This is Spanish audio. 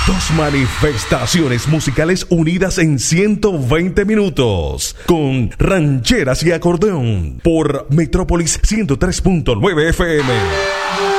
Dos manifestaciones musicales unidas en 120 minutos con rancheras y acordeón por Metrópolis 103.9 FM.